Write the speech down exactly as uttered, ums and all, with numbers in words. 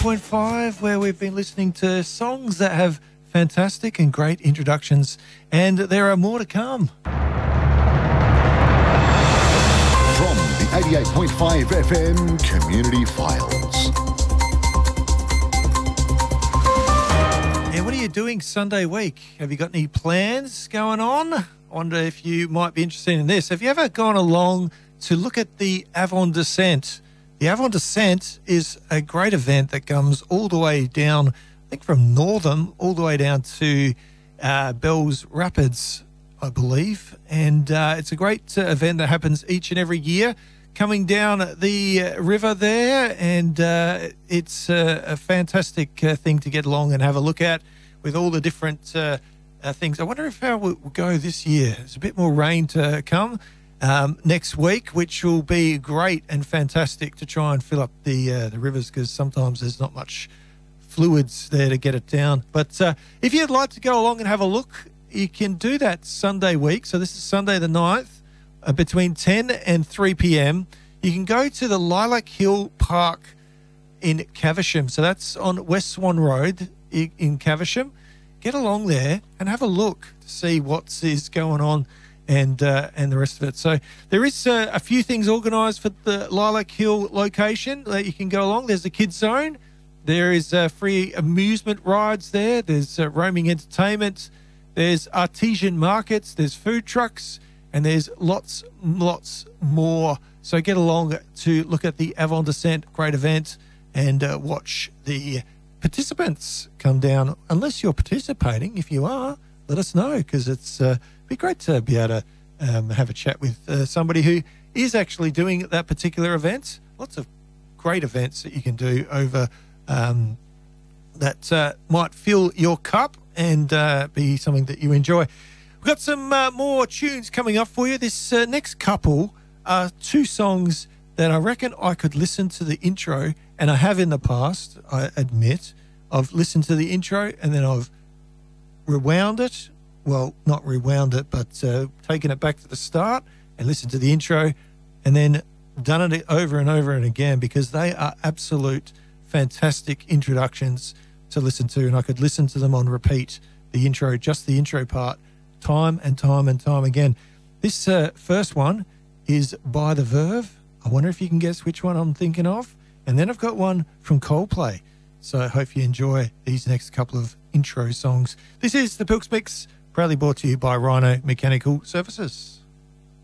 point five, where we've been listening to songs that have fantastic and great introductions, and there are more to come. From the eighty-eight point five F M Community Files. Yeah, what are you doing Sunday week? Have you got any plans going on? I wonder if you might be interested in this. Have you ever gone along to look at the Avon Descent? The Avon Descent is a great event that comes all the way down, I think from Northam, all the way down to uh, Bells Rapids, I believe. And uh, it's a great uh, event that happens each and every year, coming down the uh, river there. And uh, it's uh, a fantastic uh, thing to get along and have a look at with all the different uh, uh, things. I wonder if how it will go this year. There's a bit more rain to come. Um, next week, which will be great and fantastic to try and fill up the uh, the rivers, because sometimes there's not much fluids there to get it down. But uh, if you'd like to go along and have a look, you can do that Sunday week. So this is Sunday the ninth, uh, between ten and three p.m. You can go to the Lilac Hill Park in Caversham. So that's on West Swan Road in Caversham. Get along there and have a look to see what is going on and uh, and the rest of it. So there is uh, a few things organised for the Lilac Hill location that you can go along. There's the kids zone. There is uh, free amusement rides there. There's uh, roaming entertainment. There's artesian markets. There's food trucks. And there's lots, lots more. So get along to look at the Avon Descent, great event, and uh, watch the participants come down. Unless you're participating, if you are, let us know, because it's uh, be great to be able to um, have a chat with uh, somebody who is actually doing that particular event. Lots of great events that you can do over um, that uh, might fill your cup and uh, be something that you enjoy. We've got some uh, more tunes coming up for you. This uh, next couple are two songs that I reckon I could listen to the intro, and I have in the past, I admit. I've listened to the intro and then I've rewound it. Well, not rewound it, but uh, taken it back to the start and listened to the intro, and then done it over and over and again, because they are absolute fantastic introductions to listen to, and I could listen to them on repeat, the intro, just the intro part, time and time and time again. This uh, first one is by The Verve. I wonder if you can guess which one I'm thinking of. And then I've got one from Coldplay. So I hope you enjoy these next couple of intro songs. This is the Pilks Mix, proudly brought to you by Rhino Mechanical Services.